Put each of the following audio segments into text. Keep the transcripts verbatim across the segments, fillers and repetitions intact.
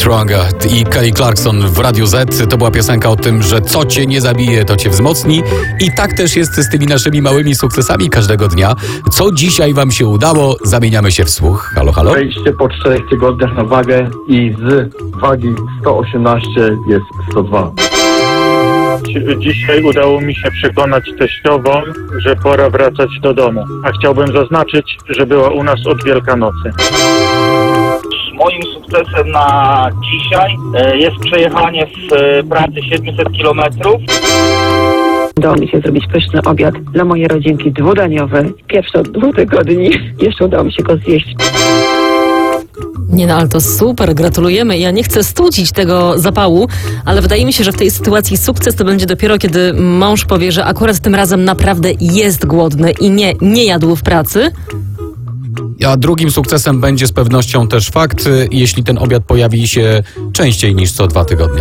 Stronger i Kelly Clarkson w Radiu Z. To była piosenka o tym, że co cię nie zabije, to cię wzmocni. I tak też jest z tymi naszymi małymi sukcesami każdego dnia. Co dzisiaj wam się udało? Zamieniamy się w słuch. Halo, halo? Wejście po czterech tygodniach na wagę i z wagi sto osiemnaście jest sto dwa. Dzisiaj udało mi się przekonać teściową, że pora wracać do domu. A chciałbym zaznaczyć, że była u nas od Wielkanocy. Moim sukcesem na dzisiaj jest przejechanie z pracy siedemset kilometrów. Udało mi się zrobić pyszny obiad dla mojej rodzinki dwudaniowy. Pierwszy od dwóch tygodni. Jeszcze udało mi się go zjeść. Nie no, ale to super, gratulujemy. Ja nie chcę studzić tego zapału, ale wydaje mi się, że w tej sytuacji sukces to będzie dopiero, kiedy mąż powie, że akurat tym razem naprawdę jest głodny i nie, nie jadł w pracy. A drugim sukcesem będzie z pewnością też fakt, jeśli ten obiad pojawi się częściej niż co dwa tygodnie.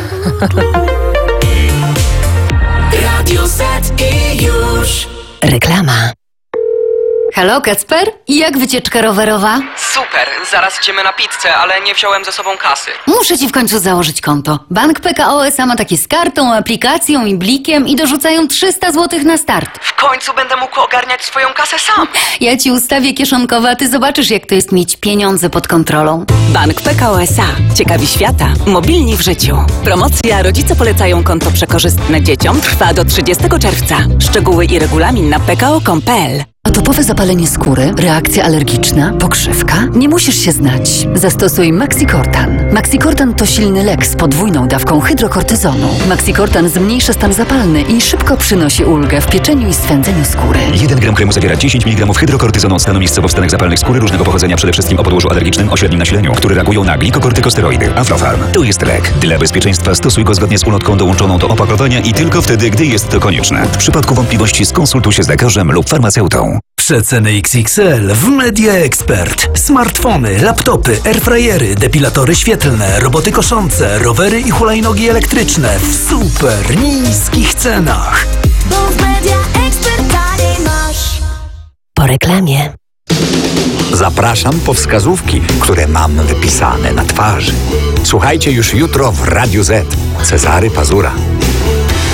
Radio Z i już. Reklama. Halo, Kacper? Jak wycieczka rowerowa? Super, zaraz idziemy na pizzę, ale nie wziąłem ze sobą kasy. Muszę ci w końcu założyć konto. Bank P K O S A ma takie z kartą, aplikacją i blikiem i dorzucają trzysta złotych na start. W końcu będę mógł ogarniać swoją kasę sam. Ja ci ustawię kieszonkowe, a ty zobaczysz, jak to jest mieć pieniądze pod kontrolą. Bank P K O S A. Ciekawi świata. Mobilni w życiu. Promocja Rodzice polecają konto przekorzystne dzieciom trwa do trzydziestego czerwca. Szczegóły i regulamin na p k o kropka com kropka p l. Atopowe zapalenie skóry, reakcja alergiczna, pokrzywka? Nie musisz się znać. Zastosuj Maxicortan. Maxicortan to silny lek z podwójną dawką hydrokortyzonu. Maxicortan zmniejsza stan zapalny i szybko przynosi ulgę w pieczeniu i swędzeniu skóry. jeden gram kremu zawiera dziesięć miligramów hydrokortyzonu, stanu miejscowo w stanach zapalnych skóry różnego pochodzenia, przede wszystkim o podłożu alergicznym o średnim nasileniu, które reagują na glikokortykosteroidy. Aflofarm. To jest lek. Dla bezpieczeństwa stosuj go zgodnie z ulotką dołączoną do opakowania i tylko wtedy, gdy jest to konieczne. W przypadku wątpliwości skonsultuj się z lekarzem lub farmaceutą. Przeceny X X L w Media Expert. Smartfony, laptopy, airfryery, depilatory świetlne, roboty koszące, rowery i hulajnogi elektryczne w super niskich cenach. Bo w Media Expert taniej masz. Po reklamie. Zapraszam po wskazówki, które mam wypisane na twarzy. Słuchajcie już jutro w Radiu Z. Cezary Pazura.